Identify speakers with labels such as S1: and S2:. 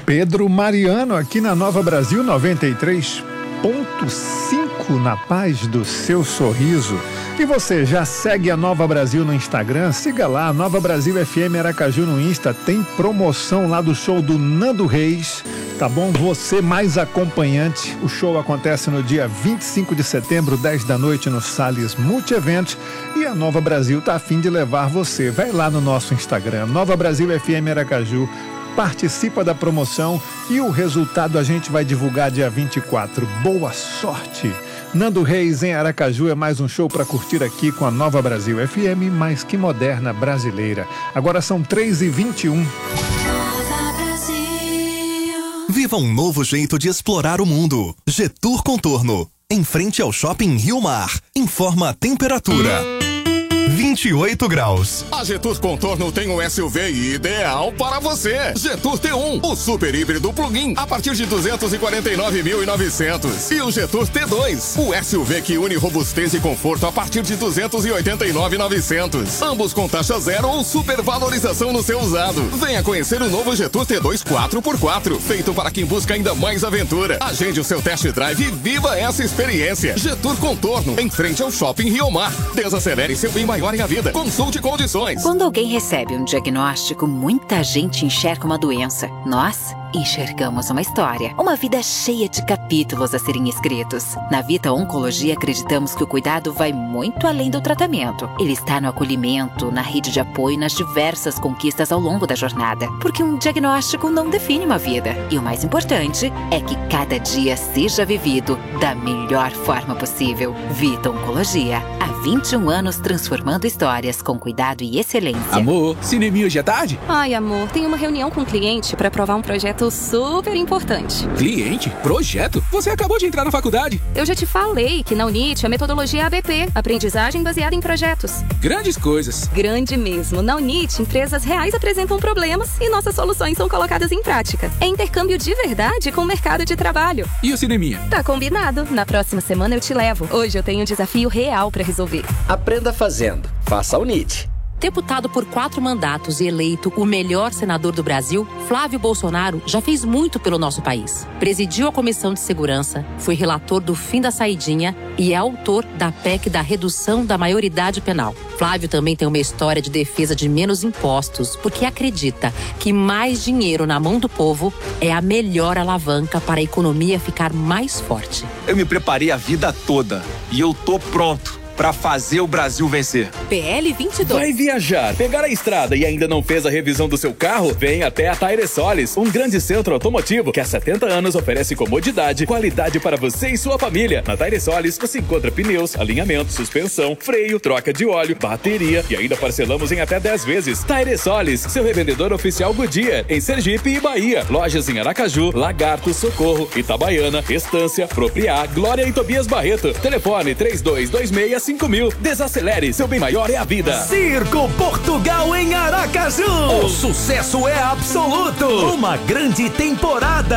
S1: Pedro Mariano, aqui na Nova Brasil 93.5, na paz do seu sorriso. E você já segue a Nova Brasil no Instagram? Siga lá, Nova Brasil FM Aracaju no Insta. Tem promoção lá do show do Nando Reis, tá bom? Você mais acompanhante. O show acontece no dia 25 de setembro, 10 da noite, no Salles Multieventos. E a Nova Brasil tá a fim de levar você. Vai lá no nosso Instagram, Nova Brasil FM Aracaju. Participa da promoção e o resultado a gente vai divulgar dia 24. Boa sorte! Nando Reis em Aracaju é mais um show para curtir aqui com a Nova Brasil FM, mais que moderna brasileira. Agora são 3h21.
S2: Viva um novo jeito de explorar o mundo. Getur Contorno, em frente ao Shopping Rio Mar. Informa a temperatura. 28 graus.
S3: A Getur Contorno tem um SUV ideal para você. Getur T1, o super híbrido plug-in, a partir de 249.900. E o Getur T2, o SUV que une robustez e conforto a partir de 289.900. Ambos com taxa zero ou supervalorização no seu usado. Venha conhecer o novo Getur T2 4x4, feito para quem busca ainda mais aventura. Agende o seu test drive e viva essa experiência. Getur Contorno, em frente ao Shopping Rio Mar. Desacelere seu bem maior em a vida. Consulte condições.
S4: Quando alguém recebe um diagnóstico, muita gente enxerga uma doença. Nós enxergamos uma história. Uma vida cheia de capítulos a serem escritos. Na Vita Oncologia, acreditamos que o cuidado vai muito além do tratamento. Ele está no acolhimento, na rede de apoio e nas diversas conquistas ao longo da jornada. Porque um diagnóstico não define uma vida. E o mais importante é que cada dia seja vivido da melhor forma possível. Vita Oncologia. Há 21 anos transformando histórias com cuidado e excelência.
S5: Amor, cineminha hoje à tarde?
S6: Ai, amor, tenho uma reunião com um cliente para aprovar um projeto super importante.
S5: Cliente? Projeto? Você acabou de entrar na faculdade.
S6: Eu já te falei que na UNIT a metodologia é ABP, aprendizagem baseada em projetos.
S5: Grandes coisas.
S6: Grande mesmo. Na UNIT, empresas reais apresentam problemas e nossas soluções são colocadas em prática. É intercâmbio de verdade com o mercado de trabalho.
S5: E o cineminha?
S6: Tá combinado. Na próxima semana eu te levo. Hoje eu tenho um desafio real para resolver.
S7: Aprenda fazendo. Faça a UNIT.
S8: Deputado por 4 mandatos e eleito o melhor senador do Brasil, Flávio Bolsonaro já fez muito pelo nosso país. Presidiu a Comissão de Segurança, foi relator do fim da saidinha e é autor da PEC da redução da maioridade penal. Flávio também tem uma história de defesa de menos impostos, porque acredita que mais dinheiro na mão do povo é a melhor alavanca para a economia ficar mais forte.
S9: Eu me preparei a vida toda e eu tô pronto pra fazer o Brasil vencer.
S8: PL 22.
S10: Vai viajar, pegar a estrada e ainda não fez a revisão do seu carro? Vem até a Tairesolis, um grande centro automotivo que há 70 anos oferece comodidade e qualidade para você e sua família. Na Tairesolis você encontra pneus, alinhamento, suspensão, freio, troca de óleo, bateria e ainda parcelamos em até 10 vezes. Tairesolis, seu revendedor oficial Goodyear, em Sergipe e Bahia. Lojas em Aracaju, Lagarto, Socorro, Itabaiana, Estância, Propriá, Glória e Tobias Barreto. Telefone 3226 5000. Desacelere, seu bem maior é a vida.
S2: Circo Portugal em Aracaju. O sucesso é absoluto. Uma grande temporada.